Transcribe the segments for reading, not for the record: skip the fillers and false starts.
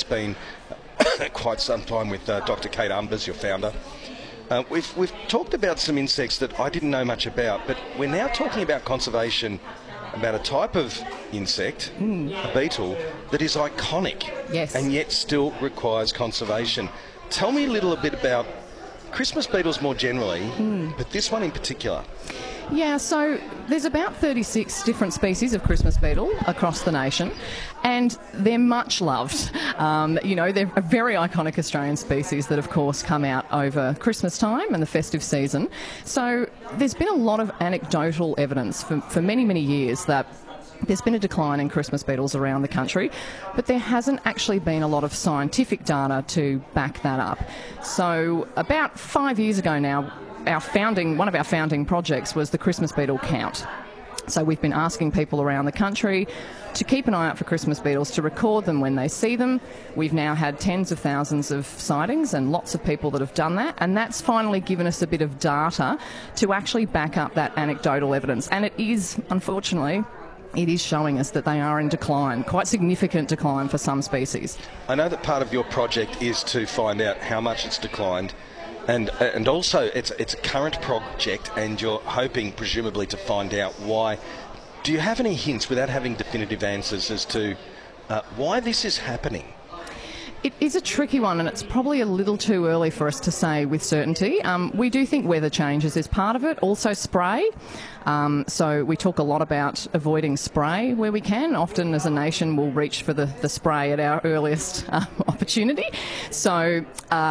been quite some time with Dr. Kate Umbers, your founder. We've talked about some insects that I didn't know much about, but we're now talking about conservation, about a type of insect, a beetle, that is iconic, yes, and yet still requires conservation. Tell me a little bit about Christmas beetles more generally, but this one in particular. Yeah, so there's about 36 different species of Christmas beetle across the nation, and they're much loved. They're a very iconic Australian species that, of course, come out over Christmas time and the festive season. So there's been a lot of anecdotal evidence for many, many years that there's been a decline in Christmas beetles around the country, but there hasn't actually been a lot of scientific data to back that up. So about 5 years ago now, one of our founding projects was the Christmas beetle count. So we've been asking people around the country to keep an eye out for Christmas beetles, to record them when they see them. We've now had tens of thousands of sightings and lots of people that have done that, and that's finally given us a bit of data to actually back up that anecdotal evidence. And it is, unfortunately, it is showing us that they are in decline, quite significant decline for some species. I know that part of your project is to find out how much it's declined, and also it's a current project, and you're hoping presumably to find out why. Do you have any hints, without having definitive answers, as to why this is happening? It is a tricky one, and it's probably a little too early for us to say with certainty. We do think weather changes is part of it, also spray. So we talk a lot about avoiding spray where we can. Often as a nation we'll reach for the spray at our earliest opportunity. So,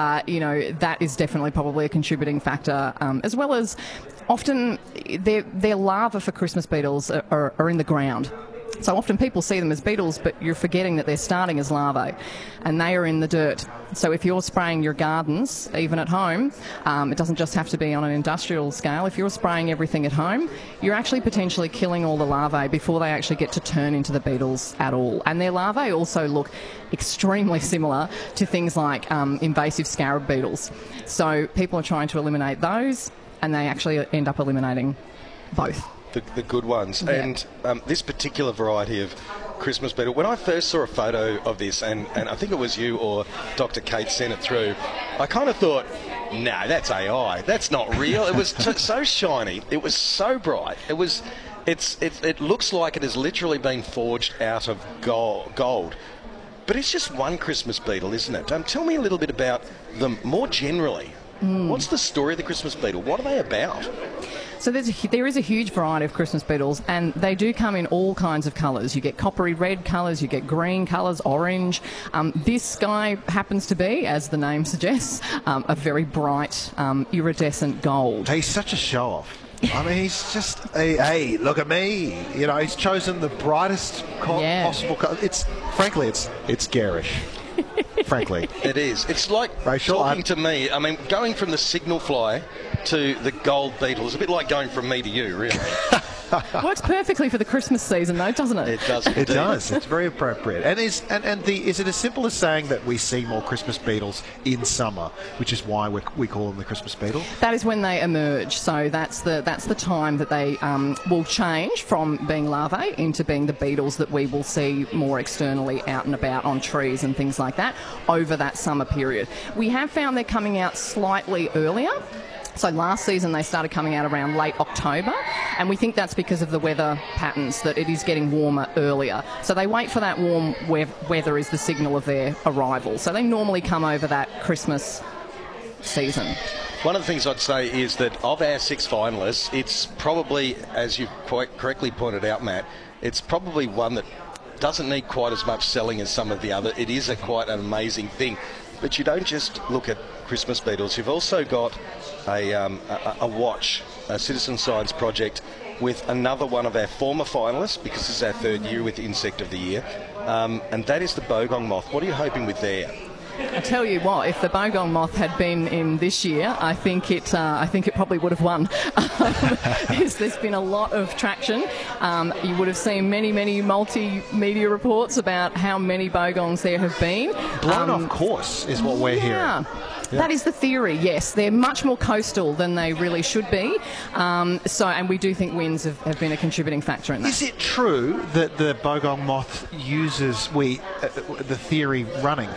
that is definitely probably a contributing factor, as well as often their larvae for Christmas beetles are in the ground. So often people see them as beetles, but you're forgetting that they're starting as larvae, and they are in the dirt. So if you're spraying your gardens, even at home, it doesn't just have to be on an industrial scale. If you're spraying everything at home, you're actually potentially killing all the larvae before they actually get to turn into the beetles at all. And their larvae also look extremely similar to things like invasive scarab beetles. So people are trying to eliminate those, and they actually end up eliminating both. The good ones. Yeah. And this particular variety of Christmas beetle, when I first saw a photo of this, and I think it was you or Dr. Kate sent it through, I kind of thought, no, that's AI. That's not real. It was so shiny. It was so bright. It looks like it has literally been forged out of gold. But it's just one Christmas beetle, isn't it? Tell me a little bit about them more generally. What's the story of the Christmas beetle? What are they about? So there is a huge variety of Christmas beetles, and they do come in all kinds of colours. You get coppery red colours, you get green colours, orange. This guy happens to be, as the name suggests, a very bright iridescent gold. He's such a show-off. I mean, he's just, hey, look at me. He's chosen the brightest possible colour. Frankly, it's garish. Frankly. It is. It's like Rachel, talking to me. I mean, going from the signal fly to the gold beetle is a bit like going from me to you, really. Works perfectly for the Christmas season, though, doesn't it? It does. It does. It's very appropriate. And is it as simple as saying that we see more Christmas beetles in summer, which is why we call them the Christmas beetle? That is when they emerge. So that's the time that they will change from being larvae into being the beetles that we will see more externally out and about on trees and things like that over that summer period. We have found they're coming out slightly earlier. So last season they started coming out around late October, and we think that's because of the weather patterns, that it is getting warmer earlier. So they wait for that warm weather is the signal of their arrival. So they normally come over that Christmas season. One of the things I'd say is that of our 6 finalists, it's probably, as you quite correctly pointed out, Matt, it's probably one that doesn't need quite as much selling as some of the other. It is quite an amazing thing. But you don't just look at Christmas beetles. You've also got a watch, a citizen science project with another one of our former finalists, because this is our 3rd year with Insect of the Year, and that is the bogong moth. What are you hoping with there? I tell you what, if the bogong moth had been in this year, I think it probably would have won. There's been a lot of traction. You would have seen many multimedia reports about how many bogongs there have been. Blown off course is what we're hearing. Yeah. That is the theory, yes. They're much more coastal than they really should be. And we do think winds have been a contributing factor in that. Is it true that the bogong moth uses the theory running